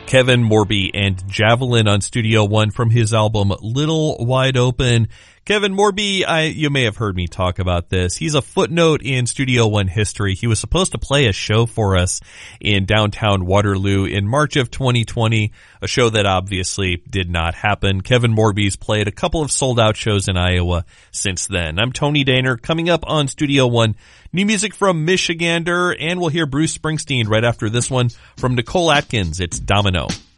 Kevin Morby and Javelin on Studio One from his album Little Wide Open. Kevin Morby, you may have heard me talk about this. He's a footnote in Studio One history. He was supposed to play a show for us in downtown Waterloo in March of 2020, a show that obviously did not happen. Kevin Morby's played a couple of sold-out shows in Iowa since then. I'm Tony Daner. Coming up on Studio One, new music from Michigander, and we'll hear Bruce Springsteen right after this one from Nicole Atkins. It's Domino.